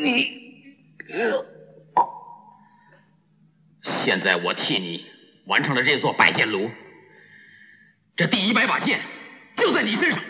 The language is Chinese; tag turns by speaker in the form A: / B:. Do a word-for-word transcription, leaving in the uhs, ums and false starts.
A: 你，
B: 现在我替你完成了这座百剑炉，这第一百把剑就在你身上。